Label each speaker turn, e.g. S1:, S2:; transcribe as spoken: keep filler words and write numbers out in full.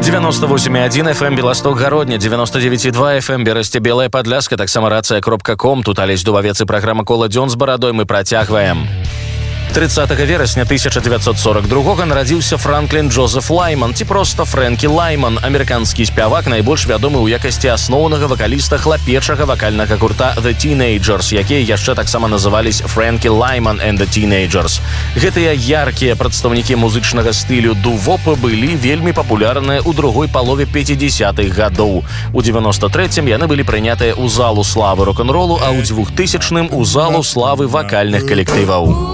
S1: девяносто восемь и один эф эм Белосток Гародня, девяносто девять и два эф эм Берасце Белая Падляска, таксама рацыя кропка ком. Тут Алесь Дубавец і праграма «Кола дзён з барадой» мы працягваем. трыццатага верасня тысяча девятьсот сорок другога нарадзіўся Франклін Джозеф Лайман, ці проста Фрэнкі Лайман, амерыканскі спявак, найбольш вядомы ў якасці асноўнага вакаліста хлапечага вакальнага гурта The Teenagers, якія яшчэ таксама назывались Фрэнкі Лайман and the Teenagers. Гэтыя яркія прадстаўнікі музычнага стылю дувопа былі вельмі папулярныя ў другой палове пяцідзясятых гадоў. У девяносто трэцім яны былі прынятыя ў залу славы рок-н-ролу, а ў двухтысячным у залу славы вакальных калектываў.